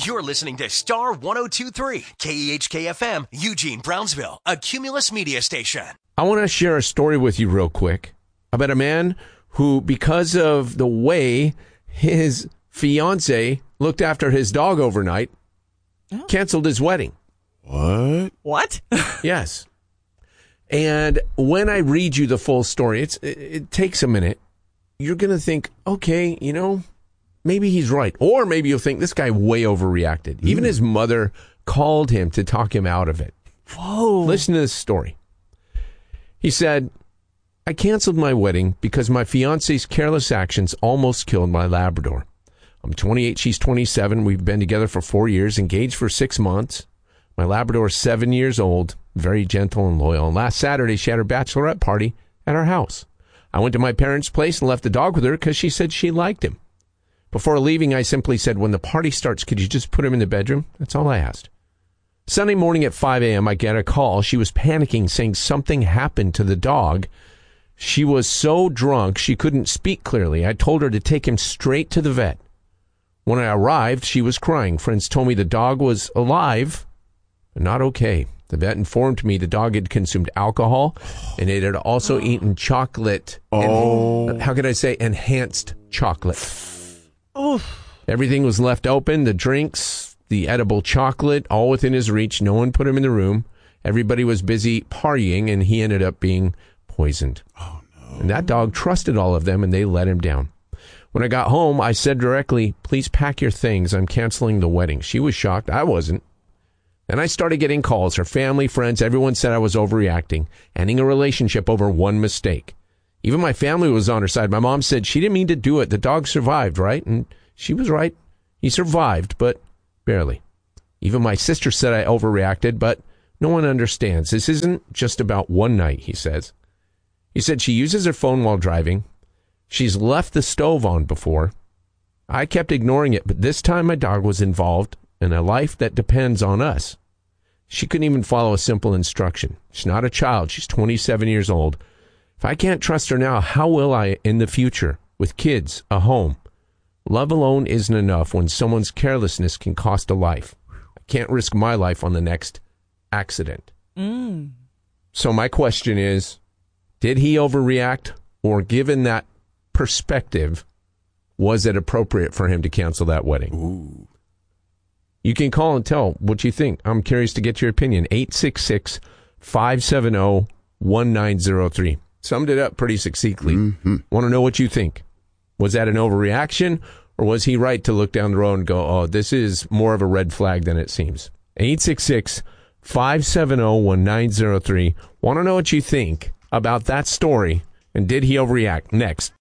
You're listening to Star 102.3, KEHK-FM, Eugene, Brownsville, a Cumulus media station. I want to share a story with you real quick about a man who, because of the way his fiance looked after his dog overnight, canceled his wedding. What? Yes. And when I read you the full story, it takes a minute. You're going to think, okay, maybe he's right. Or maybe you'll think this guy way overreacted. Even his mother called him to talk him out of it. Whoa. Listen to this story. He said, I canceled my wedding because my fiance's careless actions almost killed my Labrador. I'm 28, she's 27. We've been together for 4 years, engaged for 6 months. My Labrador is 7 years old, very gentle and loyal. And last Saturday, she had her bachelorette party at our house. I went to my parents' place and left the dog with her because she said she liked him. Before leaving, I simply said, when the party starts, could you just put him in the bedroom? That's all I asked. Sunday morning at 5 a.m., I get a call. She was panicking, saying something happened to the dog. She was so drunk, she couldn't speak clearly. I told her to take him straight to the vet. When I arrived, she was crying. Friends told me the dog was alive, but not okay. The vet informed me the dog had consumed alcohol, and it had also eaten chocolate. How could I say enhanced chocolate? Everything was left open, the drinks, the edible chocolate, all within his reach. No one put him in the room. Everybody was busy partying, and he ended up being poisoned. Oh, no. And that dog trusted all of them, and they let him down. When I got home, I said directly, please pack your things. I'm canceling the wedding. She was shocked. I wasn't. Then I started getting calls. Her family, friends, everyone said I was overreacting, ending a relationship over one mistake. Even my family was on her side. My mom said she didn't mean to do it. The dog survived, right? And she was right. He survived, but barely. Even my sister said I overreacted, but no one understands. This isn't just about one night, he says. He said she uses her phone while driving. She's left the stove on before. I kept ignoring it, but this time my dog was involved in a life that depends on us. She couldn't even follow a simple instruction. She's not a child. She's 27 years old. If I can't trust her now, how will I in the future with kids, a home? Love alone isn't enough when someone's carelessness can cost a life. I can't risk my life on the next accident. So my question is, did he overreact, or given that perspective, was it appropriate for him to cancel that wedding? Ooh. You can call and tell what you think. I'm curious to get your opinion. 866-570-1903. Summed it up pretty succinctly. Want to know what you think. Was that an overreaction, or was he right to look down the road and go, oh, this is more of a red flag than it seems? 866-570-1903. Want to know what you think about that story, and did he overreact? Next.